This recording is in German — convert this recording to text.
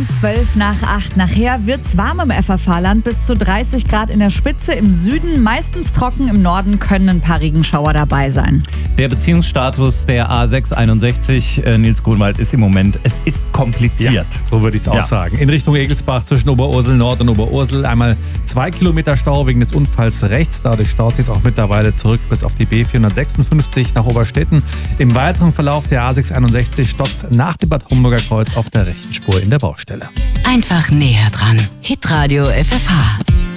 12:08. Nachher wird's warm im FFH-Land, bis zu 30 Grad in der Spitze. Im Süden meistens trocken, im Norden können ein paar Regenschauer dabei sein. Der Beziehungsstatus der A661, Nils Grunwald, ist im Moment, es ist kompliziert. Ja, so würde ich es auch sagen. In Richtung Egelsbach zwischen Oberursel Nord und Oberursel einmal 2 Kilometer Stau wegen des Unfalls rechts. Dadurch staut sich es auch mittlerweile zurück bis auf die B456 nach Oberstetten. Im weiteren Verlauf der A661 stockt's nach dem Bad Homburger Kreuz auf der rechten Spur in der Baustelle. Einfach näher dran. Hitradio FFH.